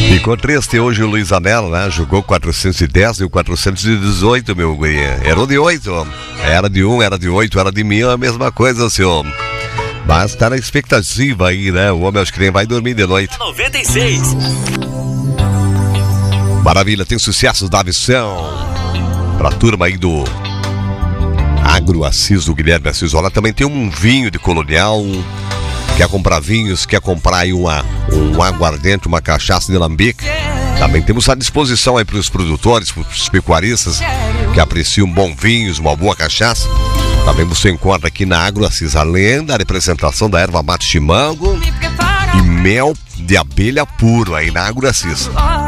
Ficou triste hoje o Luiz Anelo, né? Jogou 410 e o 418, meu guri. Era o de 8. Era de 1, era de 8, era de 1000, a mesma coisa, senhor. Mas tá na expectativa aí, né? O homem acho que nem vai dormir de noite. 96. Maravilha, tem sucessos da Avicel. Pra turma aí do Agro Assis, do Guilherme Assis. Olha, também tem um vinho de Colonial. Quer comprar vinhos, quer comprar aí um aguardente, uma cachaça de lambique. Também temos à disposição aí para os produtores, para os pecuaristas que apreciam bom vinhos, uma boa cachaça. Também você encontra aqui na Agro Assis, além da representação da erva mate chimango e mel de abelha puro aí na Agro Assis.